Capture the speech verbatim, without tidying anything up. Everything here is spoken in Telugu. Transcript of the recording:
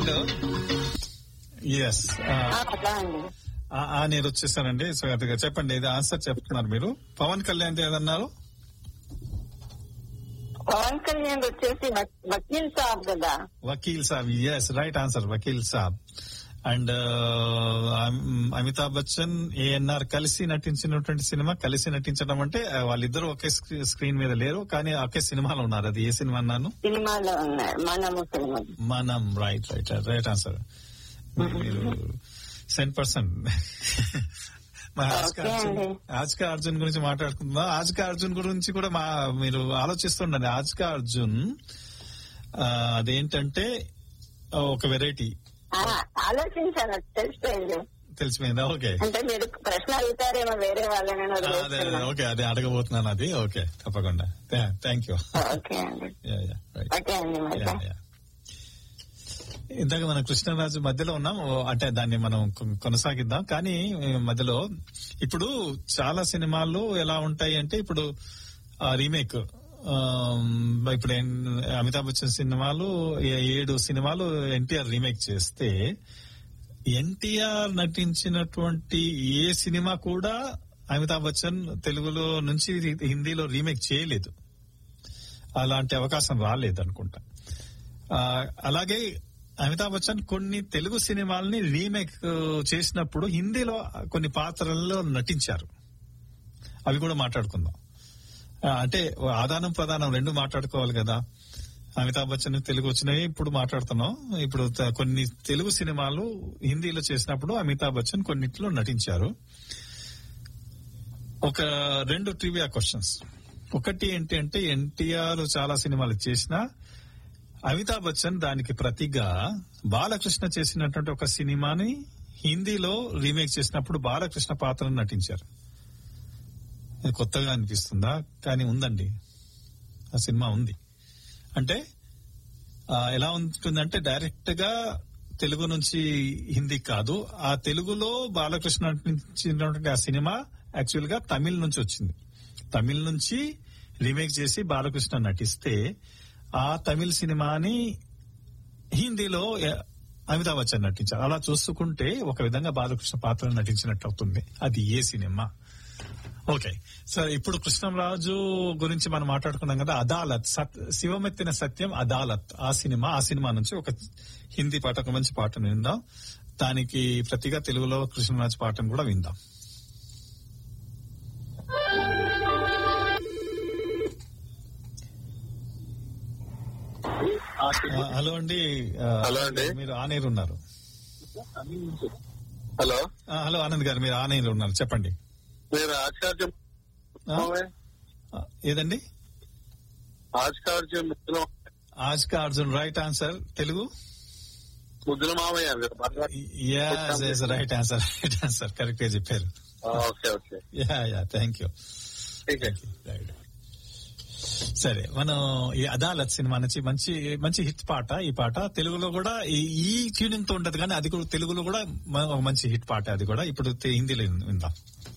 హలో ఎస్ అట్లా అండి. నేను వచ్చేసానండి. సో అదిగా చెప్పండి, ఇది ఆన్సర్ చెప్తున్నారు మీరు. పవన్ కళ్యాణ్ ఏదన్నారు? పవన్ కళ్యాణ్ వచ్చేసి వక్- వకీల్ సాబ్ కదా. Vakeel Saab, yes right answer, Vakeel Saab. And Amitabh Bachchan, ANR కలిసి నటించినటువంటి సినిమా. కలిసి నటించడం అంటే వాళ్ళిద్దరూ ఒకే స్క్రీ- స్క్రీన్ మీద లేరు, కానీ ఒకే సినిమాలో ఉన్నారు. అది ఏ సినిమా అన్నాను? సినిమాలో ఉన్నారు, మనము సినిమా. మనం. Right right right answer. మీరు సెంట్ పర్సన్. ఆజ్కా అర్జున్ ఆజ్కా అర్జున్ గురించి మాట్లాడుకుందాం. ఆజ్కా అర్జున్ గురించి కూడా మా మీరు ఆలోచిస్తుండండి. ఆజ్కా అర్జున్ ఆ, అదేంటంటే ఒక వెరైటీ. ఆ, ఆలోచించాను, తెలిసిపోయింది. తెలిసిపోయిందా? ఓకే. అంటే మీరు ప్రశ్న అడుగుతారేమో వేరే వాళ్ళని అదే వదిలేస్తున్నా. ఓకే, అదే అడగబోతున్నాను. అది ఓకే, తప్పకుండా. Thank you. ఓకే అండి. ఓకే అండి. మరి ఇందాక మనం కృష్ణరాజు మధ్యలో ఉన్నాం. ఓ, అంటే దాన్ని మనం కొ- కొనసాగిద్దాం. కానీ ఈ మధ్యలో ఇప్పుడు చాలా సినిమాలు ఎలా ఉంటాయి అంటే, ఇప్పుడు రీమేక్, ఇప్పుడు ఏం- అమితాబ్ బచ్చన్ సినిమాలు ఏ- ఏడు సినిమాలు ఎన్టీఆర్ రీమేక్ చేస్తే, ఎన్టీఆర్ నటించినటువంటి ఏ సినిమా కూడా అమితాబ్ బచ్చన్ తెలుగులో నుంచి హిందీలో రీమేక్ చేయలేదు. అలాంటి అవకాశం రాలేదు అనుకుంటా. ఆ, అలాగే అమితాబ్ బచ్చన్ కొన్ని తెలుగు సినిమాల్ని రీమేక్ చేసినప్పుడు హిందీలో కొన్ని పాత్రల్లో నటించారు. అవి కూడా మాట్లాడుకుందాం. ఆ, అంటే ఆదానం ప్రధానం రెండు మాట్లాడుకోవాలి కదా. అమితాబ్ బచ్చన్ తెలుగు వచ్చినాయి, ఇప్పుడు మాట్లాడుతున్నాం. ఇప్పుడు త- కొన్ని తెలుగు సినిమాలు హిందీలో చేసినప్పుడు అమితాబ్ బచ్చన్ కొన్నిట్లో నటించారు. ఒక రెండు ట్రివియా క్వశ్చన్స్. ఒకటి ఏంటి అంటే, ఎన్టీఆర్ చాలా సినిమాలు చేసినా అమితాబ్ బచ్చన్ దానికి ప్రతిగా బాలకృష్ణ చేసినటువంటి ఒక సినిమాని హిందీలో రీమేక్ చేసినప్పుడు బాలకృష్ణ పాత్రను నటించారు. ఇది కొత్తగా అనిపిస్తుందా? కానీ ఉందండి, ఆ సినిమా ఉంది. అంటే ఆ, ఎలా ఉంటుందంటే, డైరెక్ట్ గా తెలుగు నుంచి హిందీ కాదు, ఆ తెలుగులో బాలకృష్ణ నటించినటువంటి ఆ సినిమా యాక్చువల్ గా తమిళ్ నుంచి వచ్చింది. తమిళ్ నుంచి రీమేక్ చేసి బాలకృష్ణ నటిస్తే, ఆ తమిళ్ సినిమాని హిందీలో ఎ- అమితాబ్ బచ్చన్ నటించారు. అలా చూసుకుంటే ఒక విధంగా బాలకృష్ణ పాత్రను నటించినట్టు అవుతుంది. అది ఏ సినిమా? ఓకే, సరే. ఇప్పుడు కృష్ణంరాజు గురించి మనం మాట్లాడుకున్నాం కదా. అదాలత్, సత్ శివమెత్తిన సత్యం అదాలత్, ఆ సినిమా ఆ సినిమా నుంచి ఒక హిందీ పాట, ఒక మంచి పాటను విందాం. దానికి ప్రతిగా తెలుగులో కృష్ణరాజు పాటను కూడా విందాం. ఆ, హలో అండి. ఆ, హలో అండి. మీరు ఆనేరు ఉన్నారు. హలో ఆ, హలో ఆనంద్ గారు, మీరు ఆనేరు ఉన్నారు, చెప్పండి. మీరు ఆచార్య ఆ? ఆ, ఏదండి? ఆచార్య ముద్దుల ఆజ్ కా అర్జున్, రైట్ ఆన్సర్. తెలుగు ముద్దుల మామయ్య మీరు బాగా- right answer, right answer, correct గా చెప్పారు. Okay okay yeah yeah thank you. ఠీక్ high. సరే, మనం ఈ అదాలత్ సినిమా నుంచి మంచి మంచి హిట్ పాట. ఈ పాట తెలుగులో కూడా ఈ- ఈ ట్యూనింగ్ తో ఉండదు, కానీ అది కూడా తెలుగులో కూడా మ- ఒక మంచి హిట్ పాట. అది కూడా ఇప్పుడు తె- హిందీలో విందాం.